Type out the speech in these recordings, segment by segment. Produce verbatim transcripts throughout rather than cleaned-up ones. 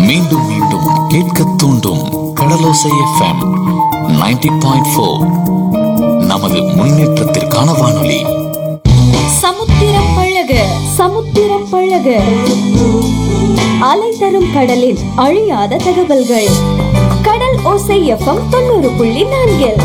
மீண்டும் மீண்டும் கேட்க தூண்டும் கடலோசை எஃப்எம் நைன்டி பாயிண்ட் ஃபோர். நமது முன்னேற்றத்திற்கான வானொலி. சமுத்திரம் பழக சமுத்திரம் பழக அலை தரும் கடலின் அழியாத தகவல்கள். கடல் ஓசை எஃப்எம் தொண்ணூறு புள்ளி நான்கில்.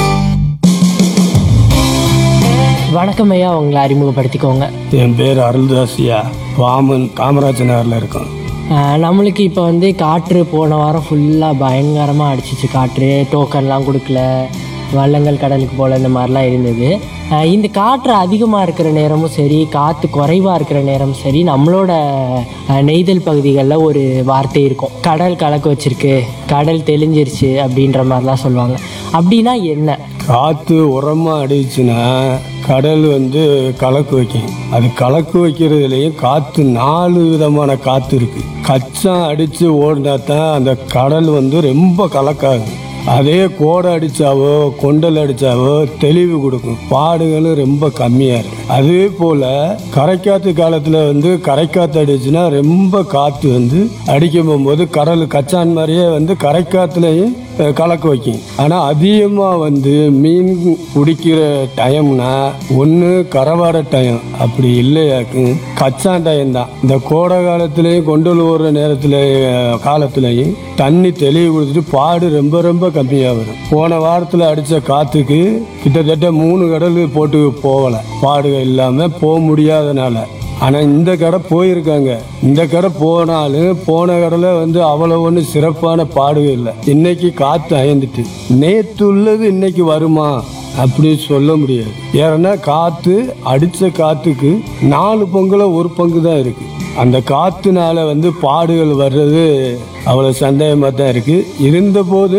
வணக்கம் ஐயா, உங்களை அறிமுகப்படுத்திக்கோங்க. என் பேர் அருள்தாசியா, வாமன், காமராஜ் நகரில் இருக்கோம். நம்மளுக்கு இப்போ வந்து காற்று போன வாரம் ஃபுல்லாக பயங்கரமாக அடிச்சிச்சு. காற்று டோக்கன்லாம் கொடுக்கல, வள்ளங்கள் கடலுக்கு போல் இந்த மாதிரிலாம் இருந்தது. இந்த காற்று அதிகமாக இருக்கிற நேரமும் சரி, காற்று குறைவாக இருக்கிற நேரமும் சரி, நம்மளோட நெய்தல் பகுதிகளில் ஒரு வார்த்தை இருக்கும், கடல் கலக்க வச்சிருக்கு, கடல் தெளிஞ்சிருச்சு அப்படின்ற மாதிரிலாம் சொல்லுவாங்க. அப்படின்னா என்ன? காற்று உரமாக அடிச்சுன்னா கடல் வந்து கலக்கு வைக்கும். அது கலக்கு வைக்கிறதுலேயும் காற்று நாலு விதமான காற்று இருக்குது. கச்சான் அடித்து ஓடினா தான் அந்த கடல் வந்து ரொம்ப கலக்காது. அதே கோடை அடித்தாவோ கொண்டல் அடித்தாவோ தெளிவு கொடுக்கும், பாடுகளும் ரொம்ப கம்மியாக இருக்கும். அதே போல் கரைக்காற்று காலத்தில் வந்து கரைக்காற்று அடிச்சுன்னா ரொம்ப காற்று வந்து அடிக்கும் போகும்போது கடல் கச்சான் மாதிரியே வந்து கரைக்காற்றுலையும் கலக்க வைக்கும். ஆனால் அதிகமாக வந்து மீன் பிடிக்கிற டைம்னா ஒன்று கரவாட டைம், அப்படி இல்லையாக்கு கச்சான் டைம் தான். இந்த கோடை காலத்துலேயும் கொண்டல் ஓடுற நேரத்தில் காலத்துலேயும் தண்ணி தெளிவு கொடுத்துட்டு பாடு ரொம்ப ரொம்ப கம்மியாக வரும். போன வாரத்தில் அடித்த காற்றுக்கு கிட்டத்தட்ட மூணு கடல் போட்டு போகலை, பாடுகள் இல்லாமல் போக முடியாதனால. ஆனால் இந்த கடை போயிருக்காங்க. இந்த கடை போனாலும் போன கடையில் வந்து அவ்வளோ ஒன்றும் சிறப்பான பாடுகள் இல்லை. இன்னைக்கு காற்று அயர்ந்துட்டு நேற்று உள்ளது இன்னைக்கு வருமா அப்படின்னு சொல்ல முடியாது. ஏன்னா காற்று அடித்த காற்றுக்கு நாலு பங்குல ஒரு பங்கு தான் இருக்குது. அந்த காற்றுனால வந்து பாடுகள் வர்றது அவ்வளோ சந்தேகமாக தான் இருக்குது. இருந்தபோது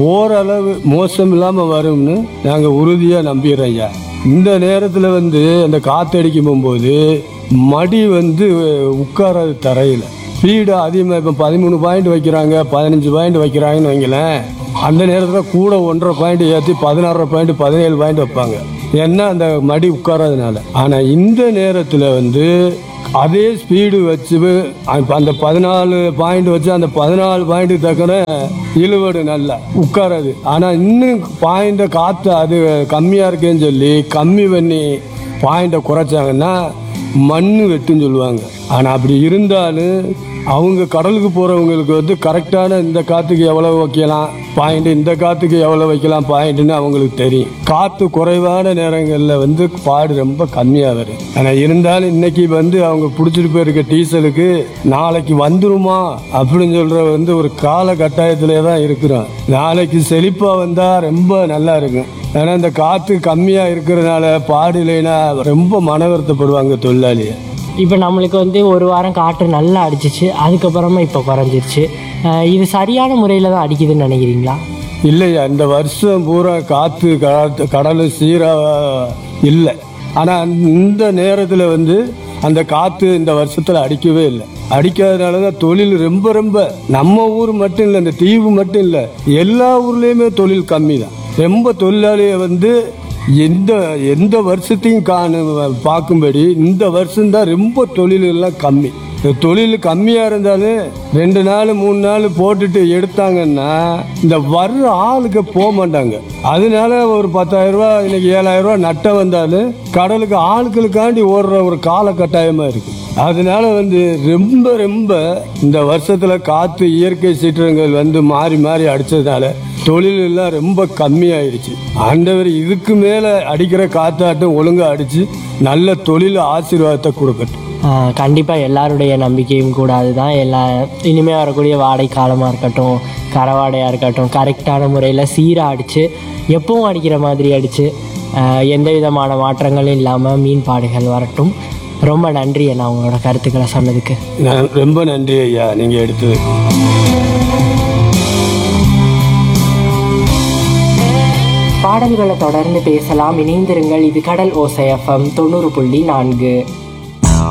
ஓரளவு மோசம் இல்லாமல் வரும்னு நாங்கள் உறுதியாக நம்பிடுறோம் ஐயா. இந்த நேரத்தில் வந்து அந்த காற்று அடிக்கும் போகும்போது மடி வந்து உட்காராது தரையில். ஸ்பீடு அதிகமாக இப்போ பதிமூணு பாயிண்ட் வைக்கிறாங்க, பதினஞ்சு பாயிண்ட் வைக்கிறாங்கன்னு வைங்களேன். அந்த நேரத்தில் கூட ஒன்றரை பாயிண்ட் ஏற்றி பதினாறரை பாயிண்ட் பதினேழு பாயிண்ட் வைப்பாங்க, ஏன்னா அந்த மடி உட்காராதனால. ஆனால் இந்த நேரத்தில் வந்து அதே ஸ்பீடு வச்சு அந்த பதினாலு பாயிண்ட் வச்சு அந்த பதினாலு பாயிண்ட்டு தக்கன இழுவடு நல்லா உட்காராது. ஆனால் இன்னும் பாயிண்ட்டை காற்று அது கம்மியாக இருக்குன்னு சொல்லி கம்மி பண்ணி பாயிண்ட்டை குறைச்சாங்கன்னா மண் வெட்டுன்னு சொல்லுவாங்க. ஆனால் அப்படி இருந்தாலும் அவங்க கடலுக்கு போகிறவங்களுக்கு வந்து கரெக்டான இந்த காற்றுக்கு எவ்வளோ வைக்கலாம் பாயிண்ட், இந்த காற்றுக்கு எவ்வளோ வைக்கலாம் பாயிண்ட்டுன்னு அவங்களுக்கு தெரியும். காற்று குறைவான நேரங்களில் வந்து பாடு ரொம்ப கம்மியாக வரும். ஆனால் இருந்தாலும் இன்னைக்கு வந்து அவங்க பிடிச்சிட்டு போயிருக்க டீசலுக்கு நாளைக்கு வந்துருமா அப்படின்னு சொல்கிற வந்து ஒரு கால கட்டாயத்திலே தான் இருக்கிறோம். நாளைக்கு செழிப்பாக வந்தால் ரொம்ப நல்லா இருக்கும். ஏன்னா இந்த காற்று கம்மியாக இருக்கிறதுனால பாடு இல்லைன்னா ரொம்ப மன வருத்தப்படுவாங்க தொழிலாளியை. இப்போ நம்மளுக்கு வந்து ஒரு வாரம் காற்று நல்லா அடிச்சிச்சு, அதுக்கப்புறமா இப்போ குறைஞ்சிருச்சு. இது சரியான முறையில் தான் அடிக்குதுன்னு நினைக்கிறீங்களா? இல்லையா, இந்த வருஷம் பூரா காற்று கடல் சீராக இல்லை. ஆனால் இந்த நேரத்தில் வந்து அந்த காற்று இந்த வருஷத்தில் அடிக்கவே இல்லை. அடிக்காதனால தான் தொழில் ரொம்ப ரொம்ப நம்ம ஊர் மட்டும் இல்லை, இந்த தீவு மட்டும் இல்லை, எல்லா ஊர்லேயுமே தொழில் கம்மி தான். ரொம்ப தொழிலாளியை வந்து எந்த எந்த வருஷத்தையும் காண பார்க்கும்படி இந்த வருஷம்தான் ரொம்ப தொழிலெல்லாம் கம்மி. தொழில் கம்மியாக இருந்தாலும் ரெண்டு நாள் மூணு நாள் போட்டுட்டு எடுத்தாங்கன்னா இந்த வர்ற ஆளுக்கு போக மாட்டாங்க. அதனால ஒரு பத்தாயிரம் ரூபா இன்னைக்கு ஏழாயிரம் ரூபா நட்டம் வந்தாலும் கடலுக்கு ஆட்களுக்காண்டி ஓடுற ஒரு கால கட்டாயமாக இருக்கு. அதனால வந்து ரொம்ப ரொம்ப இந்த வருஷத்துல காற்று இயற்கை சீற்றங்கள் வந்து மாறி மாறி அடிச்சதுனால தொழில் எல்லாம் ரொம்ப கம்மியாயிடுச்சு. ஆண்டவர் இதுக்கு மேலே அடிக்கிற காற்றாட்டம் ஒழுங்காக அடித்து நல்ல தொழில் ஆசீர்வாதத்தை கொடுக்கட்டும். கண்டிப்பாக எல்லாருடைய நம்பிக்கையும் கூட அதுதான். எல்லா இனிமேல் வரக்கூடிய வாடகை காலமாக இருக்கட்டும், கரவாடையாக இருக்கட்டும், கரெக்டான முறையில் சீராக அடித்து எப்பவும் அடிக்கிற மாதிரி அடித்து எந்த விதமான மாற்றங்களும் இல்லாமல் மீன் பாடுகள் வரட்டும். ரொம்ப நன்றி அண்ணா, உங்களோட கருத்துக்களை சொன்னதுக்கு. ரொம்ப நன்றி ஐயா, நீங்கள் எடுத்து. பாடல்களை தொடர்ந்து பேசலாம், இணைந்திருங்கள். இது கடல் ஓசை எஃப்எம் தொண்ணூறு புள்ளி நான்கு.